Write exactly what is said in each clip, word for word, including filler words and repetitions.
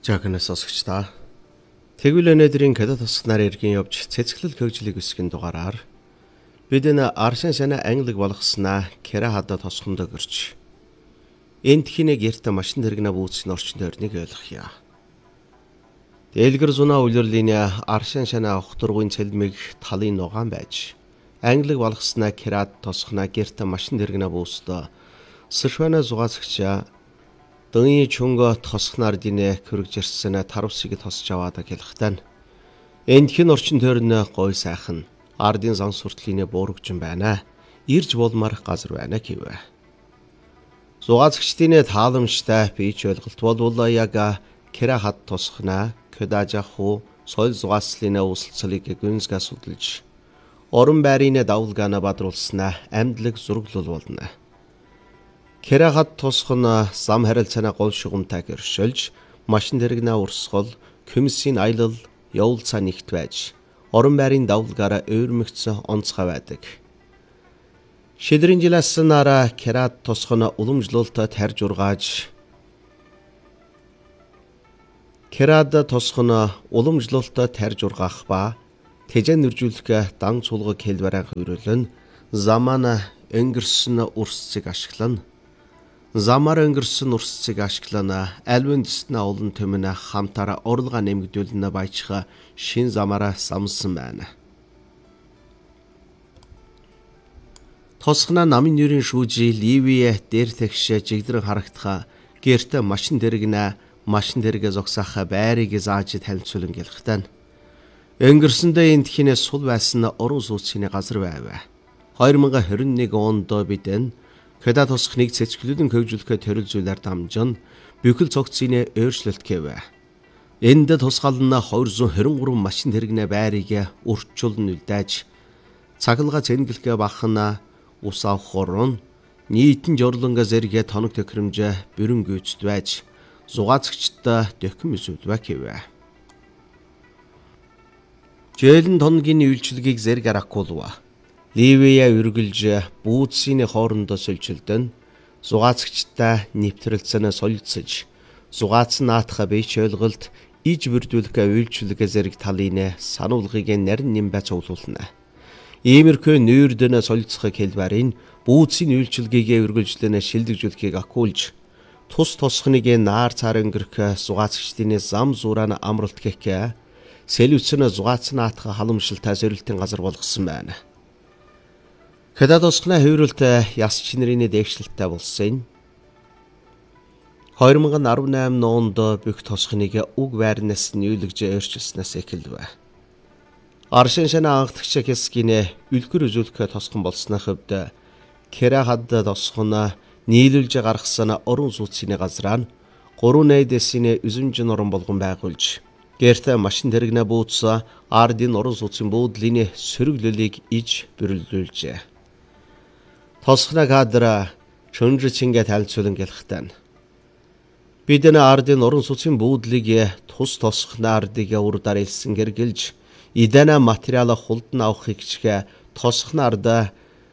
Жагнас сонсогчдаа. Тэгвэл өнөөдрийн Кадат тусгаар иргэн явж цэцгэлэл хөгжлийг өсгөн дугаараар бид энэ аршин шана англиг болгоснаа Кера хада тосхонд өгөрч энд хинэг ярта машин тэрэгнэ бүүцсэн орчин тойрныг ойлгохъя. Дэлгэр зунаа үлрэлийн аршин шана охторгын цэлмиг талын нугаан байж англиг болгоснаа Керад тосхнаа гэрта машин тэрэгнэ бүүстэ сэршвэна зугаасгчаа Дöний чунго тосхнаар динэ көрөгжирсэн тарвсыг тосч аваад гэлхтэн. Энд хэн орчин тойрны гой сайхан ардын зан сүртлийн буурагжин байна. Ирж болмар газар байна гэвэ. Зугаацгчдийн тааламжтай би ч ойлголт болвол яг Кера хад тосхнаа көдажаху соёл зугаацлын үүсэлцлийг гүнзгээ судалж орон байрын давлгаана бадруулснаа амьдлаг зурглал болно. Кера хад тосхно зам харилцааны гол шугамтай гэршилж машин тэрэгнээ урсгал комиссийн аялал явуулцаа нэгт байж орон байрын давлгаараа өөрмөгцсөн онцгой байдаг. Шидрийн жилээс нараа Керад тосхно уламжлуулалтад тарж ургааж Керад тосхно уламжлуулалтад тарж ургаах ба тэжэн нэржүүлэх дан цулгыг хэлбэрэн хөрөлн замана өнгөрсөн урсцыг ашиглана. Замаар өнгөрсөн урсцыг ашиглана альвын дэснэ олон төмнө хамтаараа орлого нэмэгдүүлнэ баячха шин замаараа самсан байна. Тосхна намын нэрийн шүүжи Ливие дээр тэгш жигдрэн харагдха гэртэ машин тэрэгнэ машин тэрэг зогсаах байрыг зааж танилцуулан гэлхтэн. Өнгөрсөндөө энд хинэ сул байсан орон сууцны газар байв. хоёр мянга хорин нэг онд бидэн Кадат тосхныг цэцгэлэн хөгжүүлэхэд төрөл зүйлээр дамжин бүхэл цогцны өөрчлөлт гэвэ. Энд тусгаална хоёр зуун хорин гурван машин тэрэгнэ байрыг урьдчилан үлдээж цаглага цэнгэлгээ бахна ус авах хорон нийтэн жорлонго зэрэг тоног төхрөмж бүрэн гүйцэд байж зугаацгчтай дөхөм эсвэл гэвэ. Жээлэн тоногийн үйлчлэгийг зэрэг арахгүй Ливия үргэлж бүүцсийн хоорондоо сольжилдэн зугаацгчтай нэвтрэлцэнэ солилцож зугаацсан наатха бич ойлголт иж бүрдүүлэх үйлчлэгээ зэрэг талын сануулгыг нарийн нэм бай цуглуулна. Иймэрхүү нүүрдэн солилцох хэлбэрийн бүүцсийн үйлчлэгийг үргэлжлэн шилдэгжүүлэхийг акуулж тус тосхныг наар цаар өнгөрөх зугаацгчдын зам зураан амралт гэх сэлвцэн зугаацсан наатха халамжлалтай зорилтын газар болгосон байна. Кадат тосхны хөврөлт яс чинэрийн дэвшлэлтэй болсон. хоёр мянга арван восемь онд бүх тосхныг уг байрнаас нүүлгэж өөрчилснээс эхэлв. Аршин шана анхдагч хэсгийн үлгэр үзүүлэх тосхон болсны хувьд Кера хад тосхон нийлүүлж гаргасан орон сууцны газраа гурван найдасны үзэмжин орон болгон байгуулж гэртэ машин тэрэгнэ бууц ардын орон сууцын буудлын сөрөглөлийг иж бүрлүүлжээ. Тосхна кадра чөнж чингээ танилцуулан гэлхтэн. Бид энэ ардын орон сууцын буудлыг тус тосхна ардыг урдаар илсэн гэргэлж идэнэ материал хулдан авахыг чигэ тосхна арда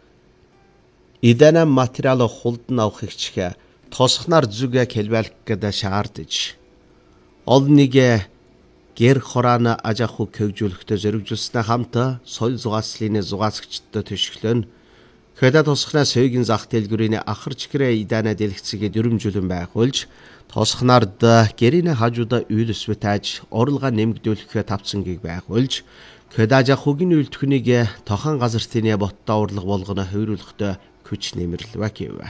идэнэ материал хулдан авахыг чигэ тосхнаар зүгэ хэлбэлэх гэдэг шаардж олныг гэр хораана ажааху хөгжүүлэхдээ зоригжуулснаа хамт соёл зугаацлын зугаацгчдад төшөглөн Кадат тосхнаа сөйгийн зах дэлгүүрийн ахар чигрээ идэнэ дэлгэцгийг дүрмжүүлэн байгуулж тосхнаард гэрийн хажуудаа үйл өсвөтэж орлого нэмэгдүүлэх тавцангийг байгуулж Кадажахугийн үйлдвэрийг тохон газартын боттоо урлаг болгоно хөврүүлэхдээ хүч нэмэрлэвэ гэвэ.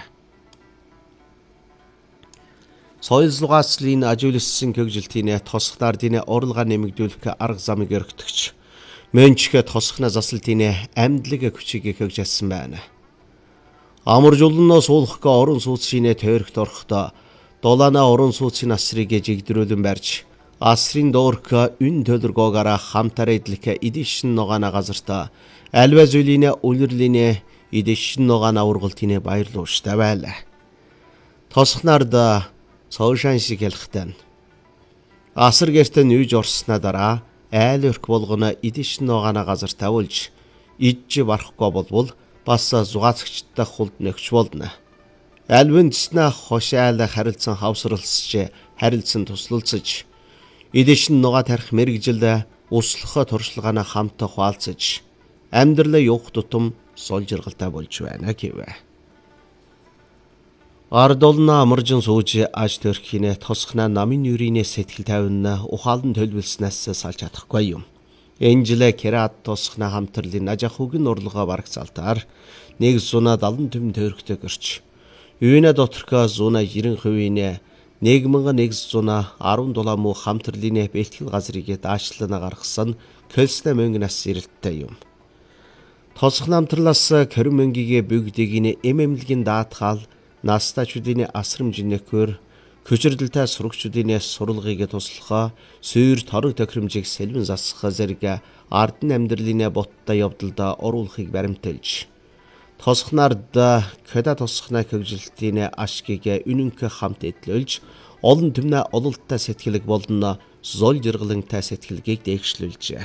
Соёл зугаацлын ажигласан хөгжилтийн тосхнаардын орлого нэмэгдүүлэх арга замыг өргөтгч мөнчгэ тосхна заслтын амьдлаг хүчийг хөгжүүлсэн байна. Амар жулноос уулах орон сууцны тойрогт орохдоо долаана орон сууцны асрыг жигдрүүлэн барьж асрын доорх үн төлөргөөгаараа хамтараа идлэх эдишин ногоона газарта альва зүйлийн үлрэлийн эдишин ногоона ургалтын баярлууштай байлаа. Тосхнаард цоошан шиг хэлхтэн. Асар гэртэн үйж орсноо дараа айл өрх болгоно эдишин ногоона газар тавуулж иж барахгүй болвол бас зугаацгчтай хулд нөхч болно. Альвын дэснэ хошаал харилцан хавсралсч харилцан туслалцаж Эдэшин нуга тарих мэрэгжил услохоо туршлагаана хамт хуваалцаж амьдралаа явах тутам сул жаргалтай болж байна гэвэ. Ард олно амаржин сууж аж төрхийнэ тосхна намын юрийнэ сэтгэл тайван ухаалн төлөвлснээс салж чадахгүй юм. Энжилэ керат тосхна хамтрлын ажахугийн урлага барагцаалтаар нэг зуна далан төм төрхтэй гэрч. Юуна доторхоо зуна девяносто процент нэг мянга нэг зуна арван долоо муу хамтрлын бэлтгэл газрыг даашлана гаргасан көлснэ мөнгнас ирэлттэй юм. Тосх намтрлаас корин мөнгийг бүгдийг эмэмлэгийн даатгаал настачуудын асрамжинэхөр көчрдэлтэй сурагчдын суралгыг туслахаа сүйр торог тохиромжийг сэлбэн засах зэрэг ардын амьдралын боттой явдалда оруулахыг баримталж тосхнард кэда тосхна хөгжилтийн ашгийг үнэнх хамт эдлүүлж олон түмнэ ололттой сэтгэлэг болно зол жиргалантай сэтгэлгийг дээгшлүүлжээ.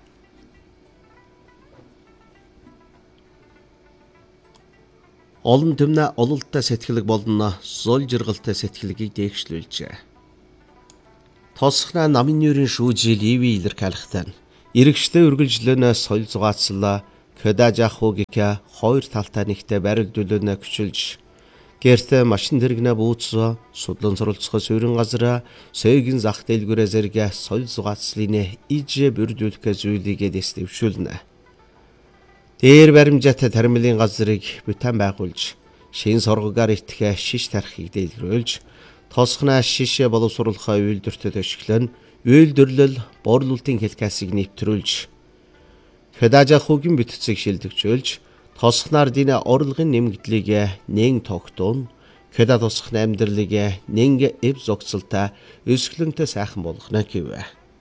Олон түмнэ ололттой сэтгэлэг болно зол жиргалтай сэтгэлгийг дээгшлүүлжээ. Тосхна намын нүүрийн шүүжил ивэ илэрхийлэхтэн иргэжтэй үргэлжлэнэ соёл зугаацлаа кэда жахуугика хоёр талтай нэгтээ барилдуулна күчилж гэртэ машин дэргнэ бууцсо судлан суралцах суурин газар сөйгэн зах дэлгүүрээ зэрэг соёл зугаацлын ижээ бүрдүүлэх зүйлийг дэвшүүлнэ. Дээр баримжаатай тармилын газрыг бүтэн байгуулж шин соргогаар итгэх шиш тархийг дэлгэрүүлж тосхна шишээ боловсруулахаа үйлдвэртэ төшөглөн үйлдвэрлэл борлуулалтын хэлкасыг нэвтрүүлж Хэдажа хугийн бүтцийг шилдэгчүүлж тосхнаар дина орлогын нэмэгдлийг нэн тогтоон хэдаа тосхны амьдралыг нэн эв зогцолтой өсгөлөнтэй сайхан болгоно гэвэ.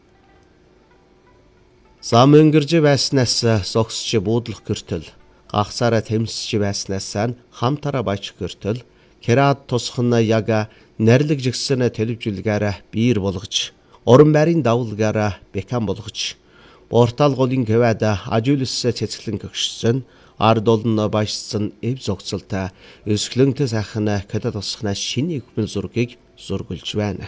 Зам өнгөрж байснаас зогсч буудлах гэртэл гахсаараа тэмсэж байснаас хамтараа бач гэртэл керад тосхон яг нарилэг жигсэн телевизүүлгаараа биер болгож орон байрын давлгаараа бекан болгож Портал голын кэвэда ажуулсаа цэцгэлэн гөгшсөн ард олон башсан эв зогцолтой өсгөлөнтэй сайхан кэда тосхна шинэ ихмэл зургийг зургуулж байна.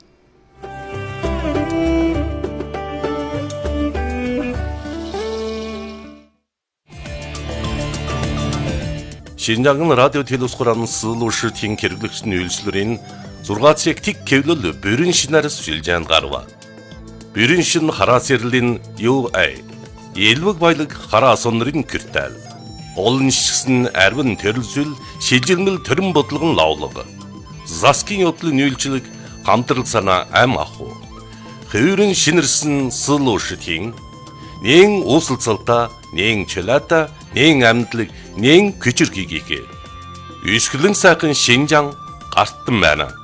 Шинжагын радио телевизхуран сылууштын хэрэглэгчний үйлчлэрийн зургаацыг тик кэвлэл бүрэн шинээр сүлжээнд гарва. Бүрэн шин хараа сэрлэн ю эй элвэг баялаг хараа сонрын киртэл олон шигсэн арвин төрөлсөл шилжилмэл төрөн бодлогон лавлага заскин yoдлын үйлчлэг хамтрал санаа ам аху хэврэн шинэрсэн сылууштын нэн уусалцалта нэн чөлата нэн амдлаг нэн күчрхийгээ үсгэлэн сайхан шинжан гартан байна.